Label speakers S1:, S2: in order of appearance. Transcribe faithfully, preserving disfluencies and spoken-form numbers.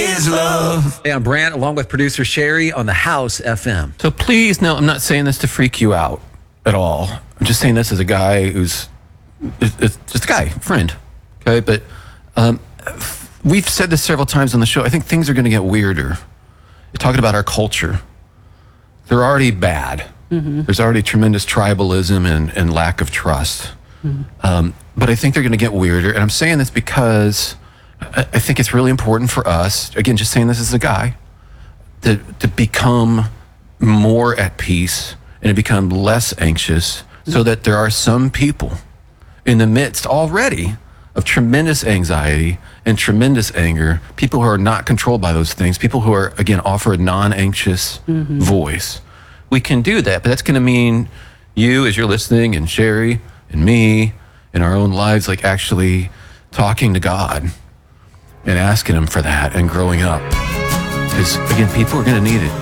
S1: is love.
S2: Hey, I'm Brant, along with producer Sherry on the House F M.
S3: So please, no, I'm not saying this to freak you out at all. I'm just saying this as a guy who's it's just a guy, friend. Okay, but um, we've said this several times on the show. I think things are going to get weirder. You're talking about our culture. They're already bad. Mm-hmm. There's already tremendous tribalism and, and lack of trust. Mm-hmm. Um, but I think they're going to get weirder. And I'm saying this because I, I think it's really important for us, again, just saying this as a guy, to, to become more at peace and to become less anxious, mm-hmm. so that there are some people in the midst already of tremendous anxiety and tremendous anger, people who are not controlled by those things, people who are, again, offer a non-anxious mm-hmm. voice. We can do that, but that's going to mean you, as you're listening, and Sherry, and me, in our own lives, like actually talking to God and asking him for that and growing up. Because, again, people are going to need it.